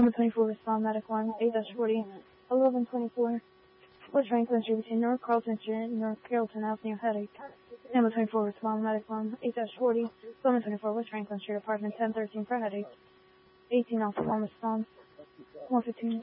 Number 24, respond medic 1, 8-40, 1124. West Franklin Street between North Carlton Street and North Carrollton Avenue, headache. Number 24, respond medic 1, 8-40, 1124, West Franklin Street, apartment 1013 for headache. 18 Alpha 1, response. 115.